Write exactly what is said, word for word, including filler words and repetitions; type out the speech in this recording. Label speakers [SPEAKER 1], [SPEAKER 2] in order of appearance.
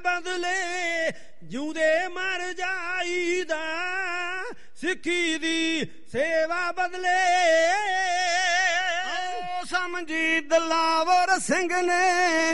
[SPEAKER 1] ਬਦਲੇ ਜਿਉਂਦੇ ਮਰ ਜਾਈਦਾ ਸਿੱਖੀ ਦੀ ਸੇਵਾ ਬਦਲੇ
[SPEAKER 2] ਸਮਝੀ ਦਿਲਾਵਰ ਸਿੰਘ ਨੇ